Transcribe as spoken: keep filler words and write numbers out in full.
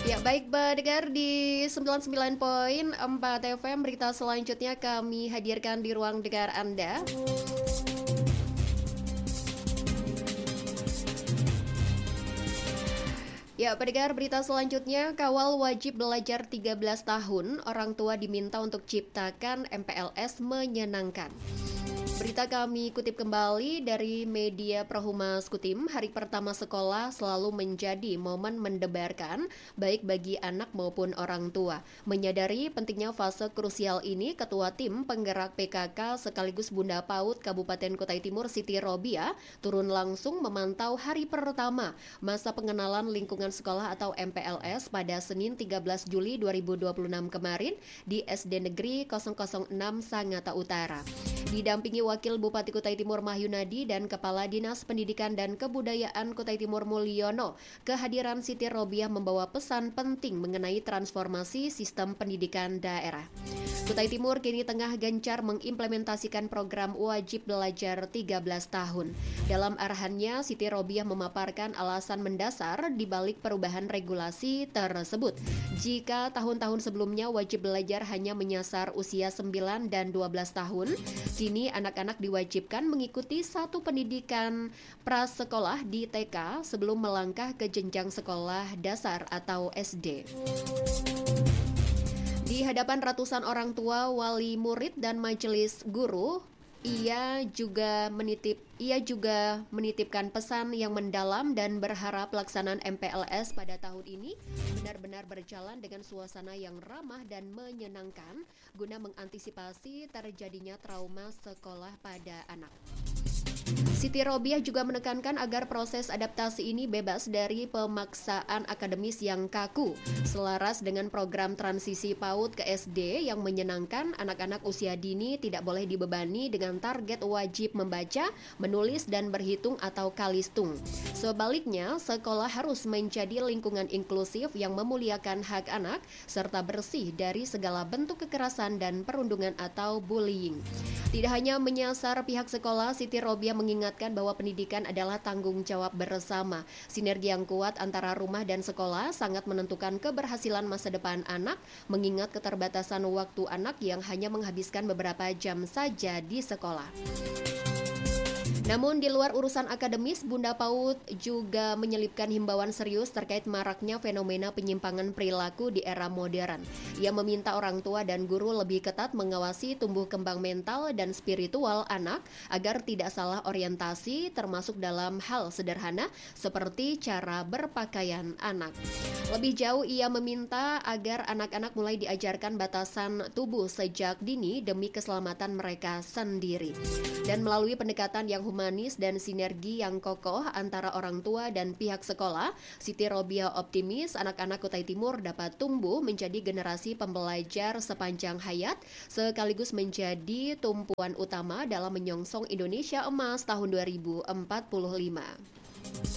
Ya, baik pendengar di sembilan puluh sembilan koma empat F M, berita selanjutnya kami hadirkan di ruang dengar Anda. Ya, pendengar, berita selanjutnya, kawal wajib belajar tiga belas tahun, orang tua diminta untuk ciptakan M P L S menyenangkan. Berita kami kutip kembali dari media Prohumas Kutim. Hari pertama sekolah selalu menjadi momen mendebarkan, baik bagi anak maupun orang tua. Menyadari pentingnya fase krusial ini, Ketua Tim Penggerak P K K sekaligus Bunda PAUD Kabupaten Kutai Timur Siti Robia turun langsung memantau hari pertama masa pengenalan lingkungan sekolah atau M P L S pada Senin tiga belas Juli dua ribu dua puluh enam kemarin di S D Negeri nol nol enam Sangatta Utara. Didampingi Wakil Bupati Kutai Timur Mahyunadi dan Kepala Dinas Pendidikan dan Kebudayaan Kutai Timur Mulyono, kehadiran Siti Robiah membawa pesan penting mengenai transformasi sistem pendidikan daerah. Kutai Timur kini tengah gencar mengimplementasikan program wajib belajar tiga belas tahun. Dalam arahannya, Siti Robiah memaparkan alasan mendasar di balik perubahan regulasi tersebut. Jika tahun-tahun sebelumnya wajib belajar hanya menyasar usia sembilan dan dua belas tahun, kini anak-anak diwajibkan mengikuti satu pendidikan prasekolah di T K sebelum melangkah ke jenjang sekolah dasar atau S D. Di hadapan ratusan orang tua, wali murid dan majelis guru, ia juga menitip ia juga menitipkan pesan yang mendalam dan berharap pelaksanaan M P L S pada tahun ini benar-benar berjalan dengan suasana yang ramah dan menyenangkan guna mengantisipasi terjadinya trauma sekolah pada anak. Siti Robiah juga menekankan agar proses adaptasi ini bebas dari pemaksaan akademis yang kaku, selaras dengan program transisi PAUD ke S D yang menyenangkan. Anak-anak usia dini tidak boleh dibebani dengan target wajib membaca, menulis, dan berhitung atau kalistung. Sebaliknya, sekolah harus menjadi lingkungan inklusif yang memuliakan hak anak, serta bersih dari segala bentuk kekerasan dan perundungan atau bullying. Tidak hanya menyasar pihak sekolah, Siti Robiah mengingatkan bahwa pendidikan adalah tanggung jawab bersama. Sinergi yang kuat antara rumah dan sekolah sangat menentukan keberhasilan masa depan anak, mengingat keterbatasan waktu anak yang hanya menghabiskan beberapa jam saja di sekolah. Namun di luar urusan akademis, Bunda PAUD juga menyelipkan himbauan serius terkait maraknya fenomena penyimpangan perilaku di era modern. Ia meminta orang tua dan guru lebih ketat mengawasi tumbuh kembang mental dan spiritual anak agar tidak salah orientasi, termasuk dalam hal sederhana seperti cara berpakaian anak. Lebih jauh, ia meminta agar anak-anak mulai diajarkan batasan tubuh sejak dini demi keselamatan mereka sendiri. Dan melalui pendekatan yang humanis dan sinergi yang kokoh antara orang tua dan pihak sekolah, Siti Robiah optimis anak-anak Kutai Timur dapat tumbuh menjadi generasi pembelajar sepanjang hayat, sekaligus menjadi tumpuan utama dalam menyongsong Indonesia Emas tahun dua ribu empat puluh lima.